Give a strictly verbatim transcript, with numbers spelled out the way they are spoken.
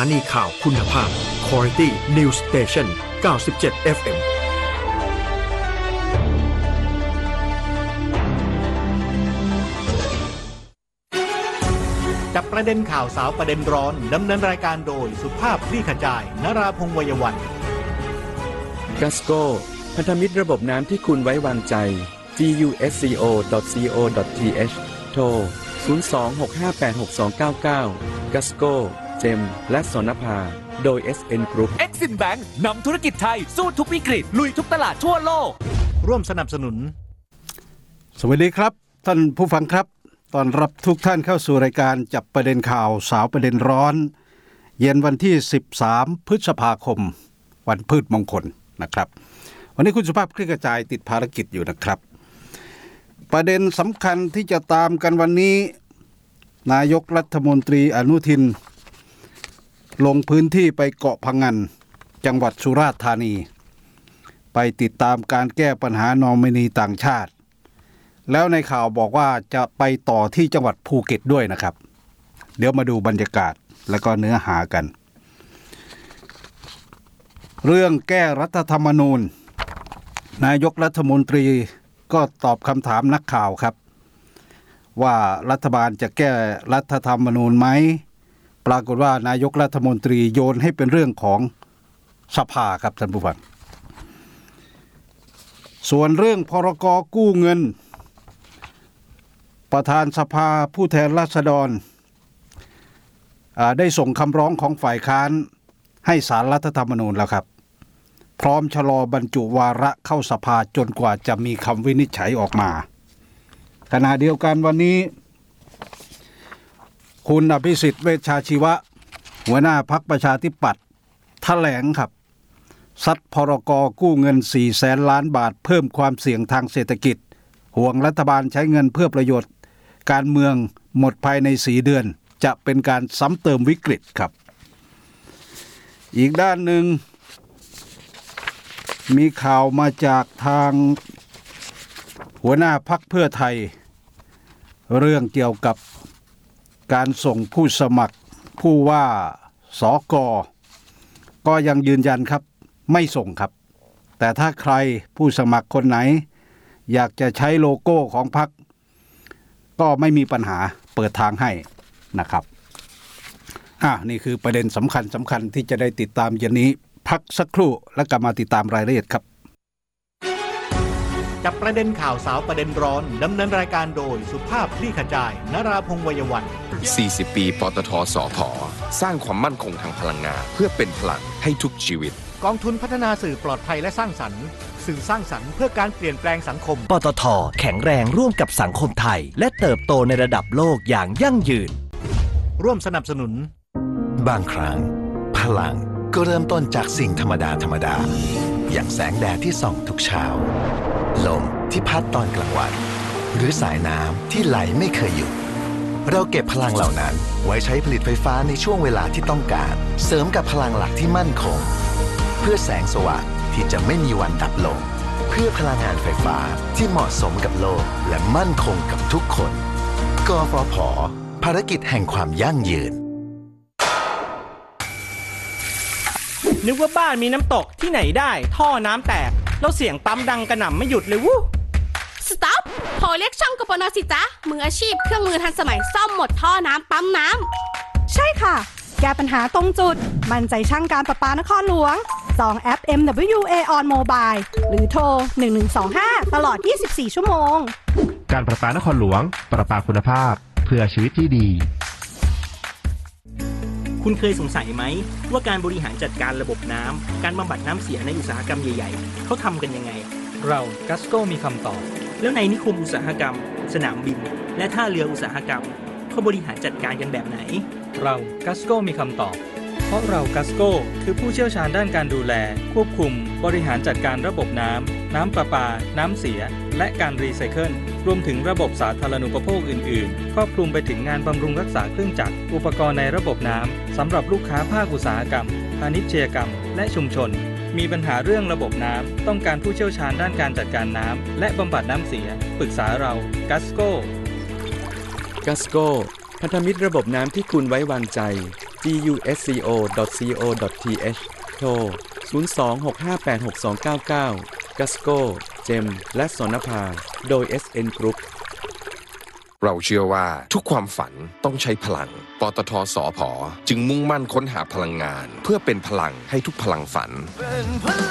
านีข่าวคุณภาพ Quality News Station เก้าสิบเจ็ด เอฟ เอ็มจับประเด็นข่าวสาวประเด็นร้อนดำเนินรายการโดยสุภาพคลี่ขจายนราพงษ์ วัยวันกัสโก้พันธมิตรระบบน้ำที่คุณไว้วางใจ จี ยู เอส ซี โอ ดอท ซี โอ ดอท ที เอช โทร ศูนย์ สอง หก ห้า แปด หก สอง เก้า เก้า กัสโก้เจมและสนภาโดย เอส เอ็น Group Exim Bank นำธุรกิจไทยสู้ทุกวิกฤตลุยทุกตลาดทั่วโลกร่วมสนับสนุนสวัสดีครับท่านผู้ฟังครับต้อนรับทุกท่านเข้าสู่รายการจับประเด็นข่าวสาวประเด็นร้อนเย็นวันที่สิบสามพฤษภาคมวันพืชมงคลนะครับวันนี้คุณสุภาพคลี่ขจายติดภารกิจอยู่นะครับประเด็นสำคัญที่จะตามกันวันนี้นายกรัฐมนตรีอนุทินลงพื้นที่ไปเกาะพะงันจังหวัดสุราษฎร์ธานีไปติดตามการแก้ปัญหานอมินีต่างชาติแล้วในข่าวบอกว่าจะไปต่อที่จังหวัดภูเก็ตด้วยนะครับเดี๋ยวมาดูบรรยากาศและก็เนื้อหากันเรื่องแก้รัฐธรรมนูญนายกรัฐมนตรีก็ตอบคำถามนักข่าวครับว่ารัฐบาลจะแก้รัฐธรรมนูญไหมปรากฏว่านายกรัฐมนตรีโยนให้เป็นเรื่องของสภาครับท่านผู้ฟังส่วนเรื่องพรก.กู้เงินประธานสภาผู้แทนราษฎรได้ส่งคำร้องของฝ่ายค้านให้ศาลรัฐธรรมนูญแล้วครับพร้อมชะลอบรรจุวาระเข้าสภาจนกว่าจะมีคำวินิจฉัยออกมาขณะเดียวกันวันนี้คุณอภิสิทธิ์เวชชาชีวะหัวหน้าพรรคประชาธิปัตย์แถลงครับซัดพรก.กู้เงินสี่แสนล้านบาทเพิ่มความเสี่ยงทางเศรษฐกิจห่วงรัฐบาลใช้เงินเพื่อประโยชน์การเมืองหมดภายในสี่เดือนจะเป็นการซ้ำเติมวิกฤตครับอีกด้านหนึ่งมีข่าวมาจากทางหัวหน้าพรรคเพื่อไทยเรื่องเกี่ยวกับการส่งผู้สมัครผู้ว่าสก.ก็ยังยืนยันครับไม่ส่งครับแต่ถ้าใครผู้สมัครคนไหนอยากจะใช้โลโก้ของพรรคก็ไม่มีปัญหาเปิดทางให้นะครับอ่ะนี่คือประเด็นสำคัญสำคัญที่จะได้ติดตามเย็นนี้พักสักครู่แล้วกลับมาติดตามรายละเอียดครับจับประเด็นข่าวสาวประเด็นร้อนดำเนินรายการโดยสุภาพคลี่ขจายนราพงษ์ วัยวันสี่สิบปีปตท.สผ.สร้างความมั่นคงทางพลังงานเพื่อเป็นพลังให้ทุกชีวิตกองทุนพัฒนาสื่อปลอดภัยและสร้างสรรค์สื่อสร้างสรรค์เพื่อการเปลี่ยนแปลงสังคมปตท.แข็งแรงร่วมกับสังคมไทยและเติบโตในระดับโลกอย่างยั่งยืนร่วมสนับสนุนบางครั้งพลังก็เริ่มต้นจากสิ่งธรรมดาธรรมดาอย่างแสงแดดที่ส่องทุกเช้าลมที่พัดตอนกลางวันหรือสายน้ำที่ไหลไม่เคยหยุดเราเก็บพลังเหล่านั้นไว้ใช้ผลิตไฟฟ้าในช่วงเวลาที่ต้องการเสริมกับพลังหลักที่มั่นคงเพื่อแสงสว่างที่จะไม่มีวันดับลงเพื่อพลังงานไฟฟ้าที่เหมาะสมกับโลกและมั่นคงกับทุกคนกฟผ.ภารกิจแห่งความยั่งยืนนึกว่าบ้านมีน้ำตกที่ไหนได้ท่อน้ำแตกแล้วเสียงปั๊มดังกระหน่ำไม่หยุดเลยวู้สต็อปโทรเรียกช่างกปน.สิจ๊ะมืออาชีพเครื่องมือทันสมัยซ่อมหมดท่อน้ำปั๊มน้ำใช่ค่ะแก้ปัญหาตรงจุดมั่นใจช่างการประปานครหลวงจองแอป เอ็ม ดับเบิลยู เอ on Mobile หรือโทรหนึ่งหนึ่งสองห้าตลอดยี่สิบสี่ชั่วโมงการประปานครหลวงประปาคุณภาพเพื่อชีวิตที่ดีคุณเคยสงสัยไหมว่าการบริหารจัดการระบบน้ำการบำบัดน้ำเสียในอุตสาหกรรมใหญ่ๆเขาทำกันยังไงเรากัสโก้มีคำตอบแล้วในนิคมอุตสาหกรรมสนามบินและท่าเรืออุตสาหกรรมเขาบริหารจัดการกันแบบไหนเรากัสโก้มีคำตอบเพราะเรากัสโก้คือผู้เชี่ยวชาญด้านการดูแลควบคุมบริหารจัดการระบบน้ำน้ำประปาน้ำเสียและการรีไซเคิลรวมถึงระบบสาธารณูปโภคอื่นๆครอบคลุมไปถึงงานบำรุงรักษาเครื่องจักรอุปกรณ์ในระบบน้ำสำหรับลูกค้าภาคอุตสาหกรรมพาณิชยกรรมและชุมชนมีปัญหาเรื่องระบบน้ำต้องการผู้เชี่ยวชาญด้านการจัดการน้ำและบำบัดน้ำเสียปรึกษาเรากัสโก้กัสโก้พันธมิตรระบบน้ำที่คุณไว้วางใจจี ยู เอส ซี โอ ดอท ซี โอ ดอท ที เอช โทร ศูนย์ สอง หก ห้า แปด หก สอง เก้า เก้า Gasco เจม และสนภาโดย เอส เอ็น Group เราเชื่อว่าทุกความฝันต้องใช้พลังปตท สผ จึงมุ่งมั่นค้นหาพลังงานเพื่อเป็นพลังให้ทุกพลังฝัน